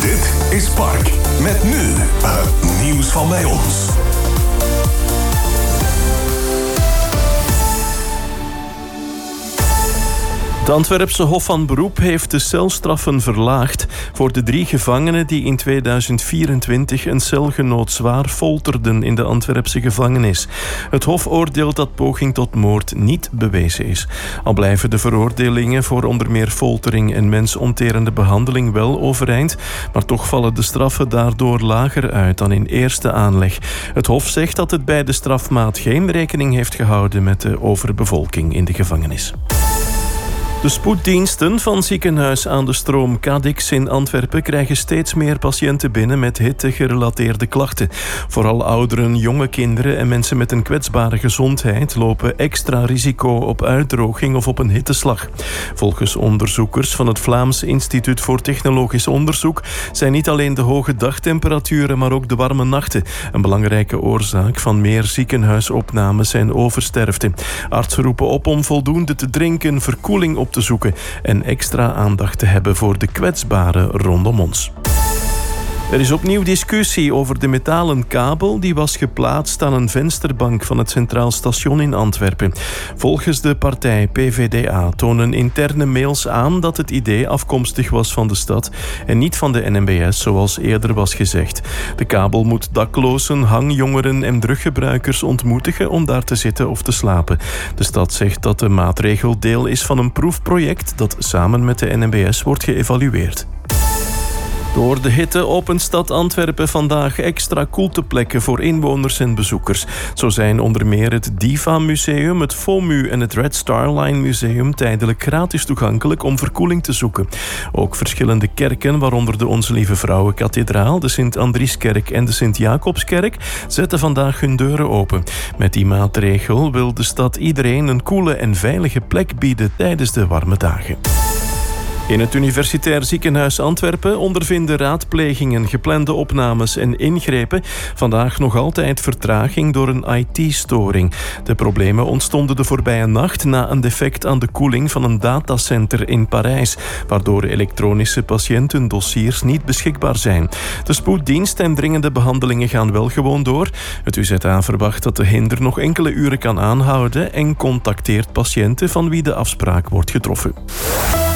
Dit is Park. Met nu het nieuws van bij ons. Het Antwerpse Hof van Beroep heeft de celstraffen verlaagd voor de 3 gevangenen die in 2024 een celgenoot zwaar folterden in de Antwerpse gevangenis. Het Hof oordeelt dat poging tot moord niet bewezen is. Al blijven de veroordelingen voor onder meer foltering en mensonterende behandeling wel overeind, maar toch vallen de straffen daardoor lager uit dan in eerste aanleg. Het Hof zegt dat het bij de strafmaat geen rekening heeft gehouden met de overbevolking in de gevangenis. De spoeddiensten van ziekenhuis aan de stroom Cadix in Antwerpen krijgen steeds meer patiënten binnen met hittegerelateerde klachten. Vooral ouderen, jonge kinderen en mensen met een kwetsbare gezondheid lopen extra risico op uitdroging of op een hitteslag. Volgens onderzoekers van het Vlaams Instituut voor Technologisch Onderzoek zijn niet alleen de hoge dagtemperaturen, maar ook de warme nachten een belangrijke oorzaak van meer ziekenhuisopnames en oversterfte. Artsen roepen op om voldoende te drinken, verkoeling op te zoeken en extra aandacht te hebben voor de kwetsbaren rondom ons. Er is opnieuw discussie over de metalen kabel die was geplaatst aan een vensterbank van het Centraal Station in Antwerpen. Volgens de partij PVDA tonen interne mails aan dat het idee afkomstig was van de stad en niet van de NMBS, zoals eerder was gezegd. De kabel moet daklozen, hangjongeren en druggebruikers ontmoedigen om daar te zitten of te slapen. De stad zegt dat de maatregel deel is van een proefproject dat samen met de NMBS wordt geëvalueerd. Door de hitte opent stad Antwerpen vandaag extra koelteplekken voor inwoners en bezoekers. Zo zijn onder meer het Diva Museum, het FOMU en het Red Star Line Museum tijdelijk gratis toegankelijk om verkoeling te zoeken. Ook verschillende kerken, waaronder de Onze Lieve Vrouwenkathedraal, de Sint-Andrieskerk en de Sint-Jacobskerk, zetten vandaag hun deuren open. Met die maatregel wil de stad iedereen een koele en veilige plek bieden tijdens de warme dagen. In het Universitair Ziekenhuis Antwerpen ondervinden raadplegingen, geplande opnames en ingrepen vandaag nog altijd vertraging door een IT-storing. De problemen ontstonden de voorbije nacht na een defect aan de koeling van een datacenter in Parijs, waardoor elektronische patiëntendossiers niet beschikbaar zijn. De spoeddienst en dringende behandelingen gaan wel gewoon door. Het UZA verwacht dat de hinder nog enkele uren kan aanhouden en contacteert patiënten van wie de afspraak wordt getroffen.